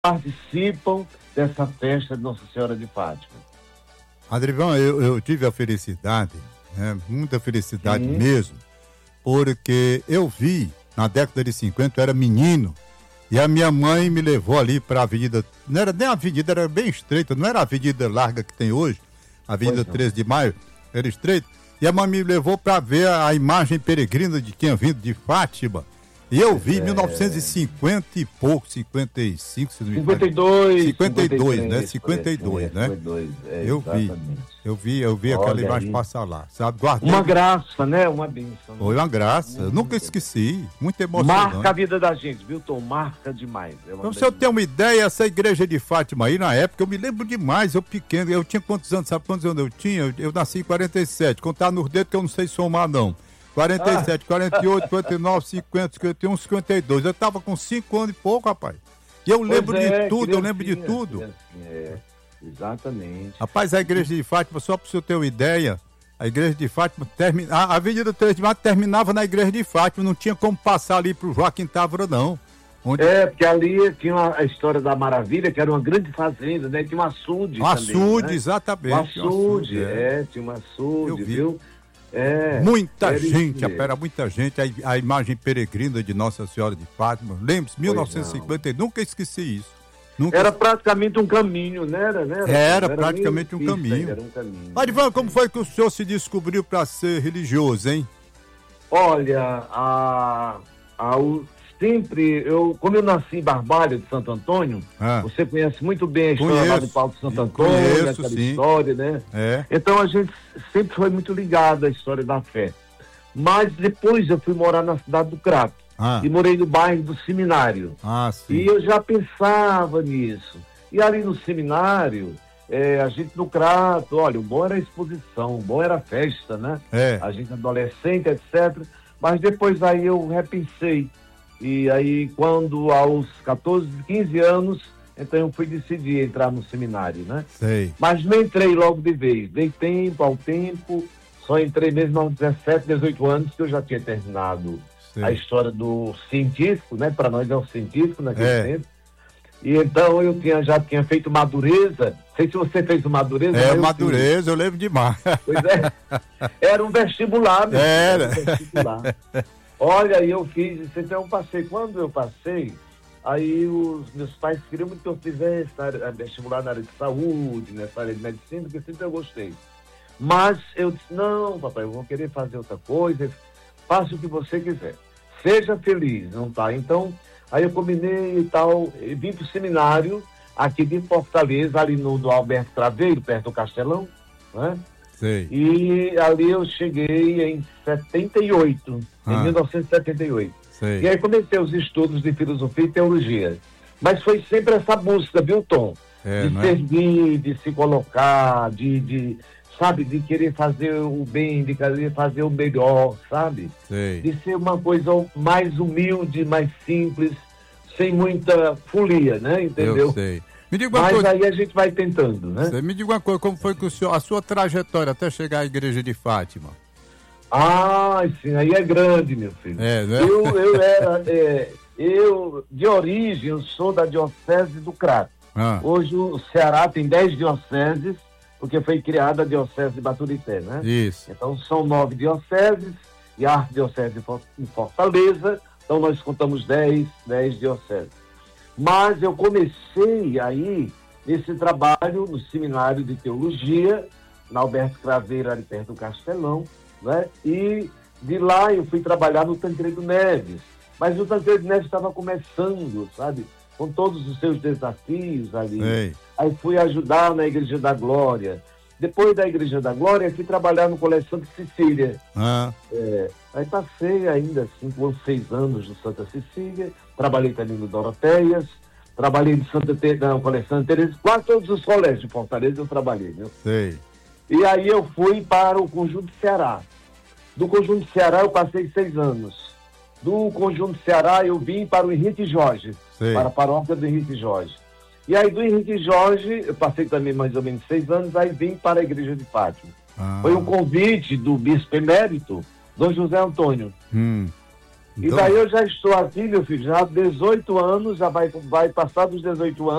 participam dessa festa de Nossa Senhora de Fátima. Adrivan, eu tive a felicidade, né, muita felicidade mesmo, porque eu vi, na década de 50, eu era menino, e a minha mãe me levou ali para a avenida, não era nem a avenida, era bem estreita, não era a avenida larga que tem hoje, a avenida 13 de maio, era estreita, e a mãe me levou para ver a imagem peregrina de quem tinha vindo de Fátima. E eu vi em 1950 e pouco, 55, se não me engano. 52, né? 52, né? Eu vi aquela imagem passar lá, sabe? Guardei. Uma graça, né? Uma bênção. Foi uma graça, eu nunca esqueci, muito emocionante. Marca a vida da gente, viu, Tom? Marca demais. Então, se eu tenho uma ideia, essa igreja de Fátima aí, na época, eu me lembro demais, eu pequeno, eu tinha quantos anos, sabe quantos anos eu tinha? Eu nasci em 47, contar nos dedos que eu não sei somar, não. 47, 48, 49, 50, 51, 52. Eu tava com 5 anos e pouco, rapaz. E eu lembro de tudo, eu lembro de tudo. Exatamente. Rapaz, a igreja de Fátima, só para você ter uma ideia, a igreja de Fátima, a Avenida 3 de Maio terminava na igreja de Fátima, não tinha como passar ali pro Joaquim Távora, não. Porque ali tinha a história da Maravilha, que era uma grande fazenda, né? Tinha um açude. Um açude, né? exatamente. Um açude, tinha um açude, viu? Muita gente, muita gente, a imagem peregrina de Nossa Senhora de Fátima, lembre-se, 1950, nunca esqueci isso. Era praticamente um caminho, né? Era praticamente um caminho. Era um caminho. Advan, como foi que o senhor se descobriu para ser religioso, hein? Olha, como eu nasci em Barbalha de Santo Antônio, você conhece muito bem a história lá de Paulo de Santo Antônio, aquela história, né? Então a gente sempre foi muito ligado à história da fé. Mas depois eu fui morar na cidade do Crato e morei no bairro do Seminário. E eu já pensava nisso. E ali no Seminário, a gente no Crato, olha, o bom era a exposição, o bom era a festa, né? A gente adolescente, etc. Mas depois aí eu repensei. E aí, quando aos 14, 15 anos, então eu fui decidir entrar no seminário, né? Sei. Mas não entrei logo de vez. Dei tempo ao tempo, só entrei mesmo aos 17, 18 anos, que eu já tinha terminado a história do científico, né? Para nós é o científico naquele tempo. E então eu já tinha feito Madureza. Não sei se você fez o Madureza. Madureza, eu lembro demais. Pois é. Era um vestibular, meu filho. Era um vestibular. Olha, eu fiz, então eu passei, quando eu passei, aí os meus pais queriam muito que eu fizesse vestibular na área de saúde, nessa área de medicina, porque sempre eu gostei. Mas eu disse, não, papai, eu vou querer fazer outra coisa, faça o que você quiser. Seja feliz, não tá? Então, aí eu combinei e tal, e vim pro seminário, aqui de Fortaleza, ali no Alberto Craveiro, perto do Castelão, né? Sei. E ali eu cheguei em 78, em 1978. Sei. E aí comecei os estudos de filosofia e teologia. Mas foi sempre essa busca, viu, Tom? De servir, de se colocar, de querer fazer o bem, de querer fazer o melhor, sabe? Sei. De ser uma coisa mais humilde, mais simples, sem muita folia, né? Entendeu? Eu sei. Me diga uma coisa. Aí a gente vai tentando, né? Você me diga uma coisa, como foi que a sua trajetória até chegar à igreja de Fátima? Sim, aí é grande, meu filho. Né? Eu, de origem, eu sou da diocese do Crato. Hoje o Ceará tem 10 dioceses, porque foi criada a diocese de Baturité, né? Isso. Então são 9 dioceses e a arquidiocese em Fortaleza, então nós contamos 10 dioceses. Mas eu comecei aí esse trabalho no seminário de teologia, na Alberto Craveiro, ali perto do Castelão, né? E de lá eu fui trabalhar no Tancredo Neves. Mas o Tancredo Neves estava começando, sabe? Com todos os seus desafios ali. Ei. Aí fui ajudar na Igreja da Glória. Depois da Igreja da Glória, fui trabalhar no Colégio Santa Cecília. Aí passei ainda 5 ou 6 anos no Santa Cecília, trabalhei também no Doroteias, trabalhei no Colégio Santa Teresa, quase todos os colégios de Fortaleza eu trabalhei, né? Sei. E aí eu fui para o Conjunto Ceará. Do Conjunto Ceará eu passei 6 anos. Do Conjunto Ceará eu vim para o Henrique Jorge, para a paróquia do Henrique Jorge. E aí do Henrique Jorge, eu passei também mais ou menos 6 anos, aí vim para a Igreja de Fátima. Foi um convite do bispo emérito, Dom José Antônio. E daí eu já estou aqui, meu filho, já há 18 anos, já vai passar dos 18 anos.